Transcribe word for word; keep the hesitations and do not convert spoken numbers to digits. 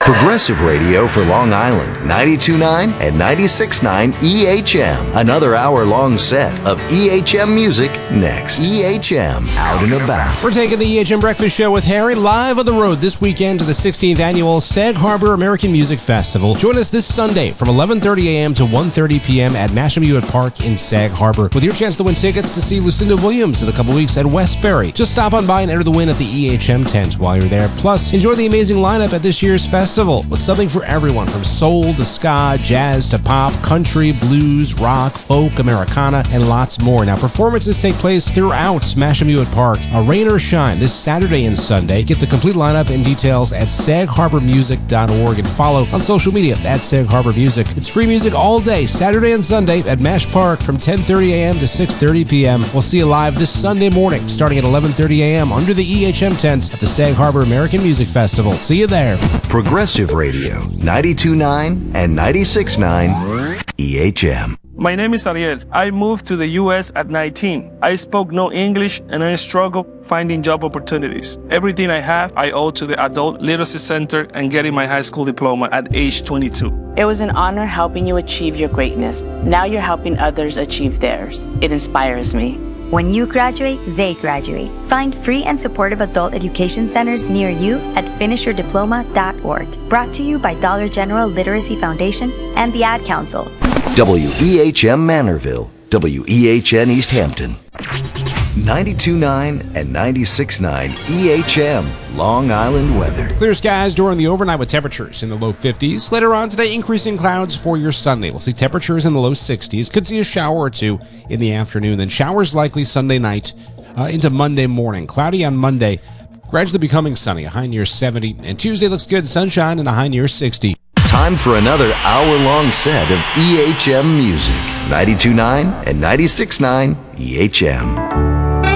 Progressive Radio for Long Island, ninety-two point nine and ninety-six point nine E H M. Another hour-long set of E H M music next. E H M, out and about. We're taking the E H M Breakfast Show with Harry live on the road this weekend to the sixteenth Annual Sag Harbor American Music Festival. Join us this Sunday from eleven thirty a.m. to one thirty p.m. at Massachusetts Park in Sag Harbor with your chance to win tickets to see Lucinda Williams in a couple weeks at Westbury. Just stop on by and enter the win at the E H M tent while you're there. Plus, enjoy the amazing lineup at this year's festival with something for everyone from soul to ska, jazz to pop, country, blues, rock, folk, Americana, and lots more. Now, performances take place throughout Massachusetts Park, a rain or shine, this Saturday and Sunday. Get the complete lineup and details at sag harbor music dot org and follow on social media at Sag Harbor Music. It's free music all day, Saturday and Sunday at Mash Park from ten thirty a.m. to six thirty p.m. We'll see you live this Sunday morning starting at eleven thirty a.m. under the E H M tent at the Sag Harbor American Music Festival. See you there. Progressive Radio, ninety-two point nine and ninety-six point nine E H M. My name is Ariel. I moved to the U S at nineteen. I spoke no English and I struggled finding job opportunities. Everything I have, I owe to the Adult Literacy Center and getting my high school diploma at age twenty-two. It was an honor helping you achieve your greatness. Now you're helping others achieve theirs. It inspires me. When you graduate, they graduate. Find free and supportive adult education centers near you at finish your diploma dot org. Brought to you by Dollar General Literacy Foundation and the Ad Council. W E H M Manorville, W E H N East Hampton. ninety-two point nine and ninety-six point nine E H M, Long Island weather. Clear skies during the overnight with temperatures in the low fifties. Later on today, increasing clouds for your Sunday. We'll see temperatures in the low sixties. Could see a shower or two in the afternoon. Then showers likely Sunday night uh, into Monday morning. Cloudy on Monday, gradually becoming sunny, a high near seventy. And Tuesday looks good, sunshine and a high near sixty. Time for another hour-long set of E H M music. ninety-two point nine and ninety-six point nine E H M.